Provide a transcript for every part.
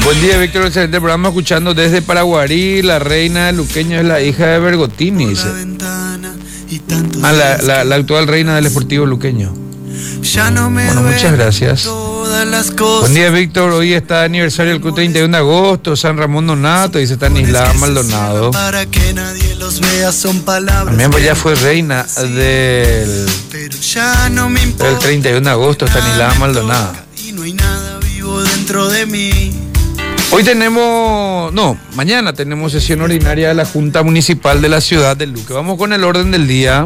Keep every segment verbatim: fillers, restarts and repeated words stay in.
Buen día, Víctor, excelente programa, escuchando desde Paraguarí. La reina de Luqueño es la hija de Bergotini, dice. Ah, la, la, la actual reina del Sportivo Luqueño. Bueno, muchas gracias. Buen día, Víctor, hoy está de aniversario el treinta y uno de agosto, San Ramón Donato, dice Stanislao Maldonado. También pues ya fue reina del, del treinta y uno de agosto, Stanislao Maldonado. Hoy tenemos, no, mañana tenemos sesión ordinaria de la Junta Municipal de la Ciudad de Luque. Vamos con el orden del día.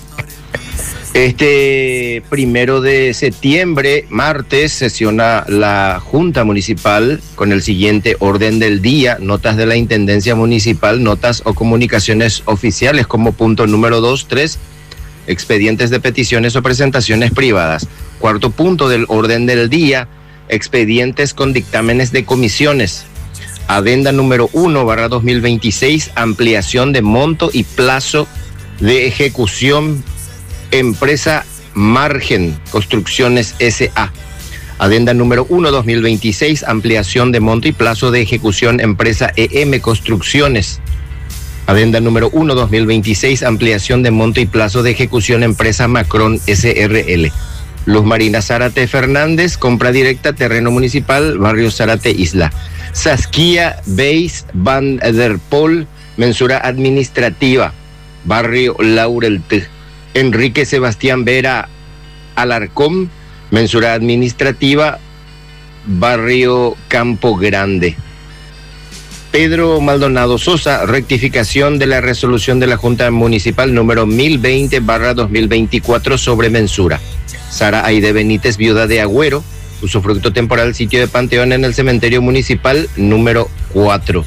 Este primero de septiembre, martes, sesiona la Junta Municipal con el siguiente orden del día: notas de la Intendencia Municipal, notas o comunicaciones oficiales como punto número dos, tres, expedientes de peticiones o presentaciones privadas. Cuarto punto del orden del día: expedientes con dictámenes de comisiones. Adenda número uno barra dos mil veintiséis, ampliación de monto y plazo de ejecución, empresa Margen Construcciones S A. Adenda número uno dos mil veintiséis, ampliación de monto y plazo de ejecución, empresa E M Construcciones. Adenda número uno dos mil veintiséis, ampliación de monto y plazo de ejecución, empresa Macron S R L. Luz Marina Zárate Fernández, compra directa, terreno municipal, barrio Zárate Isla. Saskia Beis Van der Pol, mensura administrativa, barrio Laurel T. Enrique Sebastián Vera Alarcón, mensura administrativa, barrio Campo Grande. Pedro Maldonado Sosa, rectificación de la resolución de la Junta Municipal número mil veinte barra dos mil veinticuatro sobre mensura. Sara Aide Benítez, viuda de Agüero, usufructo temporal, sitio de Panteón en el cementerio municipal número cuatro.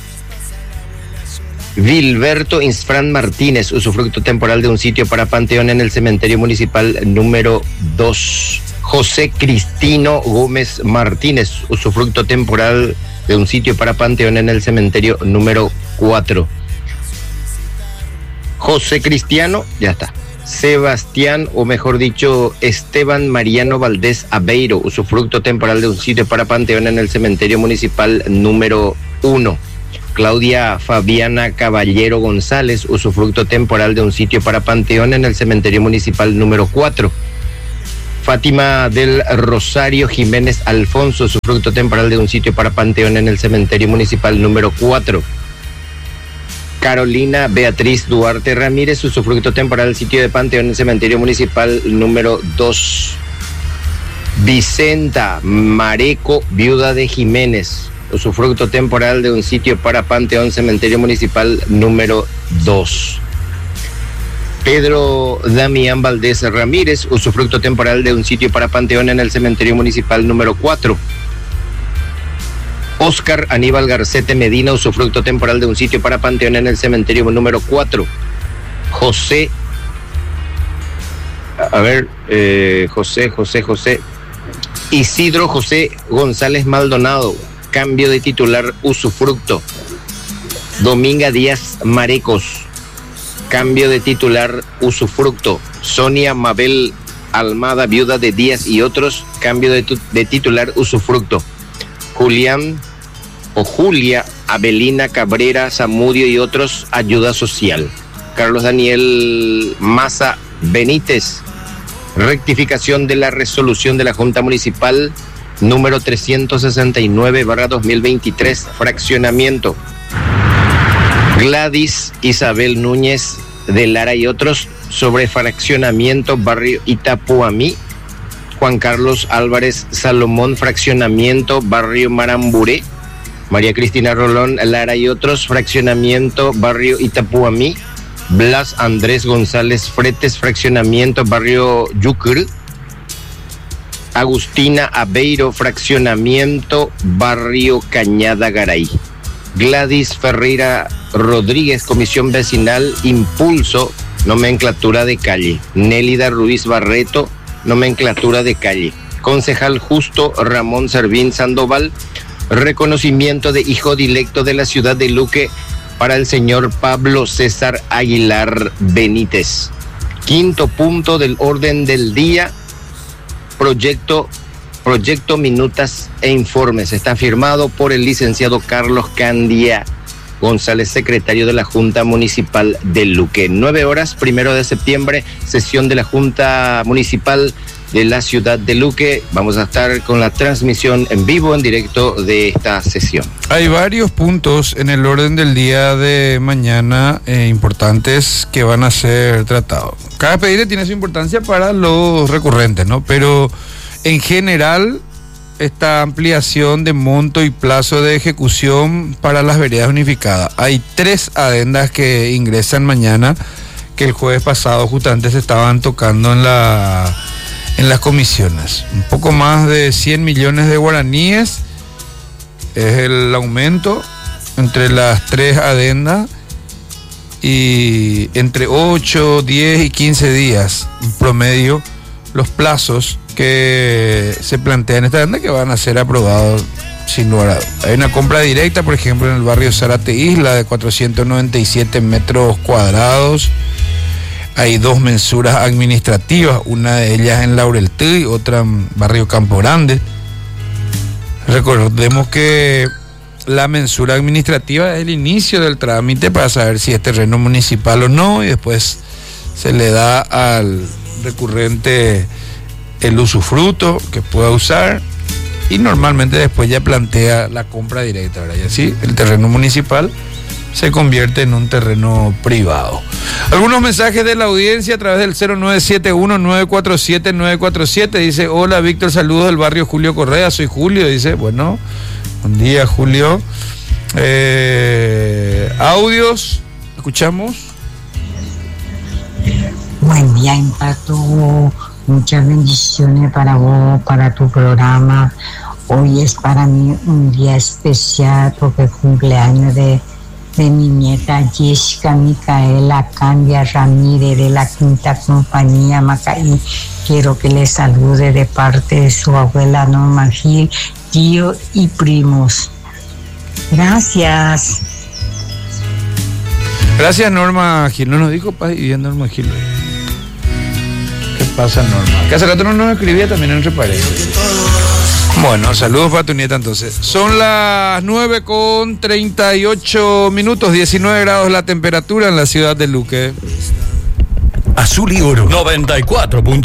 Vilberto Insfran Martínez, usufructo temporal de un sitio para Panteón en el cementerio municipal número dos. José Cristino Gómez Martínez, usufructo temporal de un sitio para Panteón en el cementerio número cuatro. José Cristiano, ya está. Sebastián, o mejor dicho, Esteban Mariano Valdés Aveiro, usufructo temporal de un sitio para Panteón en el cementerio municipal número uno. Claudia Fabiana Caballero González, usufructo temporal de un sitio para Panteón en el cementerio municipal número cuatro. Fátima del Rosario Jiménez Alfonso, usufructo temporal de un sitio para Panteón en el cementerio municipal número cuatro. Carolina Beatriz Duarte Ramírez, usufructo temporal del sitio de Panteón en el cementerio municipal número dos. Vicenta Mareco, viuda de Jiménez, usufructo temporal de un sitio para Panteón, cementerio municipal número dos. Pedro Damián Valdés Ramírez, usufructo temporal de un sitio para Panteón en el cementerio municipal número cuatro. Oscar Aníbal Garcete Medina, usufructo temporal de un sitio para Panteón en el cementerio número cuatro. José, a ver, eh, José, José, José, Isidro José González Maldonado, cambio de titular, usufructo. Dominga Díaz Marecos, cambio de titular, usufructo. Sonia Mabel Almada, viuda de Díaz y otros, cambio de, tu, de titular, usufructo. Julián o Julia Abelina Cabrera Zamudio y otros, ayuda social. Carlos Daniel Maza Benítez, rectificación de la resolución de la Junta Municipal número trescientos sesenta y nueve barra dos mil veintitrés, fraccionamiento. Gladys Isabel Núñez de Lara y otros, sobre fraccionamiento barrio Itapuamí. Juan Carlos Álvarez Salomón, fraccionamiento barrio Maramburé. María Cristina Rolón Lara y otros, fraccionamiento barrio Itapuamí. Blas Andrés González Fretes, fraccionamiento barrio Yucr. Agustina Aveiro, fraccionamiento barrio Cañada Garay. Gladys Ferreira Rodríguez, comisión vecinal Impulso, nomenclatura de calle. Nélida Ruiz Barreto, nomenclatura de calle. Concejal Justo Ramón Servín Sandoval, reconocimiento de hijo directo de la ciudad de Luque para el señor Pablo César Aguilar Benítez. Quinto punto del orden del día, proyecto proyecto, minutas e informes. Está firmado por el licenciado Carlos Candia González, secretario de la Junta Municipal de Luque. Nueve horas, primero de septiembre, sesión de la Junta Municipal de la ciudad de Luque. Vamos a estar con la transmisión en vivo, en directo de esta sesión. Hay varios puntos en el orden del día de mañana eh, importantes que van a ser tratados. Cada pedido tiene su importancia para los recurrentes, ¿no? Pero en general, esta ampliación de monto y plazo de ejecución para las veredas unificadas. Hay tres adendas que ingresan mañana, que el jueves pasado justamente se estaban tocando en la en las comisiones. Un poco más de cien millones de guaraníes es el aumento entre las tres adendas, y entre ocho, diez y quince días en promedio los plazos que se plantean en esta adenda, que van a ser aprobados sin lugar a dudas. Hay una compra directa, por ejemplo, en el barrio Zárate Isla, de cuatrocientos noventa y siete metros cuadrados. Hay dos mensuras administrativas, una de ellas en Laurel Tuy, otra en barrio Campo Grande. Recordemos que la mensura administrativa es el inicio del trámite para saber si es terreno municipal o no, y después se le da al recurrente el usufruto que pueda usar, y normalmente después ya plantea la compra directa, ¿verdad? Y así el terreno municipal se convierte en un terreno privado. Algunos mensajes de la audiencia a través del cero nueve siete uno, nueve cuatro siete, nueve cuatro siete. Dice: hola Víctor, saludos del barrio Julio Correa, soy Julio. Dice, bueno, buen día Julio. Eh, audios, escuchamos. Buen día, Impacto. Muchas bendiciones para vos, para tu programa. Hoy es para mí un día especial porque es cumpleaños de, de mi nieta Jessica Micaela Candia Ramírez, de la Quinta Compañía Macaí. Quiero que le salude de parte de su abuela Norma Gil, tío y primos. Gracias. Gracias, Norma Gil. No nos dijo paz y bien Norma Gil. ¿Qué pasa, Norma? Que hace rato no nos escribía también entre paredes. Bueno, saludos para tu nieta entonces. Son las nueve con treinta y ocho minutos, diecinueve grados la temperatura en la ciudad de Luque. Azul y Oro noventa y cuatro punto